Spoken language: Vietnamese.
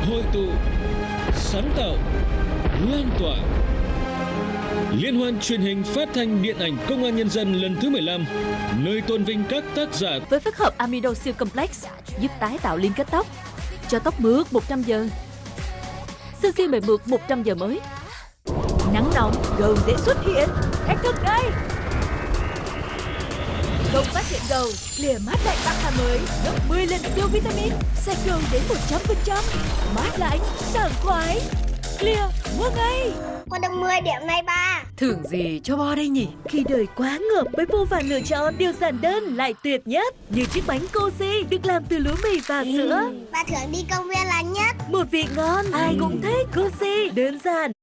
hội tụ, sáng tạo, lan tỏa. Liên hoan truyền hình phát thanh điện ảnh Công an Nhân dân lần thứ 15, nơi tôn vinh các tác giả. Với phức hợp Amido siêu complex giúp tái tạo liên kết tóc, cho tóc mượt 100 giờ, xương siêu mềm mượt 100 giờ mới. Nắng nóng gầu dễ xuất hiện. Thách thức đây. Gầu phát hiện gầu, lìa mát lạnh bạc hà mới, gấp 10 lần siêu vitamin, sạch gầu đến 100%, mát lạnh, sảng khoái. Clear, mua ngay. Con được 10 điểm này ba. Thưởng gì cho bo đây nhỉ? Khi đời quá ngợp với vô vàn lựa chọn, điều giản đơn lại tuyệt nhất. Như chiếc bánh Cozy được làm từ lúa mì và sữa. Ba thưởng đi công viên là nhất. Một vị ngon, ai cũng thích. Cozy, đơn giản,